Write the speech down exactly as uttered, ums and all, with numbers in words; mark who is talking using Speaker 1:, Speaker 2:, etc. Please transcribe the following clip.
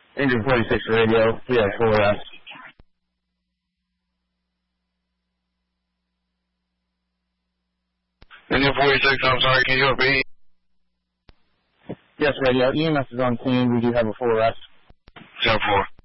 Speaker 1: Engine forty-six radio, we have full arrest.
Speaker 2: Engine forty-six, I'm sorry, can you repeat?
Speaker 1: Yes, radio, E M S is on scene, we do have a full arrest.
Speaker 2: ten four.